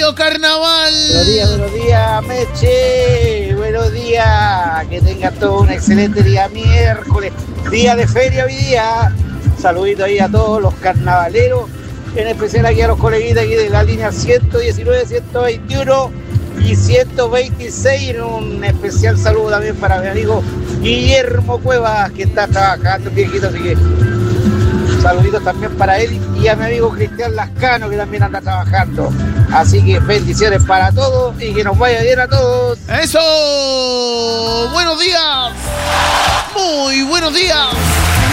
Bienvenido, carnaval. Buenos días, Meche. Buenos días. Que tengan todo un excelente día miércoles. Día de feria hoy día. Saludito ahí a todos los carnavaleros. En especial aquí a los coleguitas aquí de la línea 119, 121 y 126. Un especial saludo también para mi amigo Guillermo Cuevas, que está trabajando, viejito, así que saluditos también para él y a mi amigo Cristian Lascano, que también anda trabajando. Así que bendiciones para todos y que nos vaya bien a todos. ¡Eso! ¡Buenos días! ¡Muy buenos días!